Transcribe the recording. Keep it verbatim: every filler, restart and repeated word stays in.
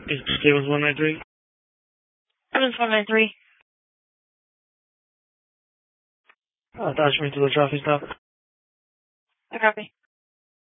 Stevens one nine three. Stevens one nine three. Uh, attachment to the traffic stop. I copy.